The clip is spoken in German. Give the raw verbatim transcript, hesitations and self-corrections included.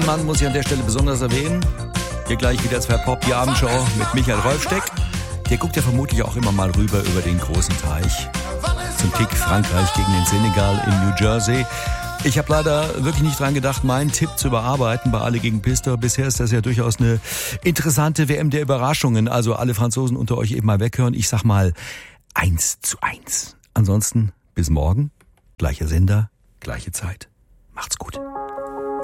einen Mann muss ich an der Stelle besonders erwähnen. Hier gleich wieder zwei Pop, die Abendshow mit Michael Rolfsteck. Der guckt ja vermutlich auch immer mal rüber über den großen Teich. Zum Kick Frankreich gegen den Senegal in New Jersey. Ich habe leider wirklich nicht dran gedacht, meinen Tipp zu überarbeiten bei Alle gegen Pistor. Bisher ist das ja durchaus eine interessante W M der Überraschungen. Also alle Franzosen unter euch eben mal weghören. Ich sag mal eins zu eins. Ansonsten bis morgen. Gleicher Sender, gleiche Zeit. Macht's gut.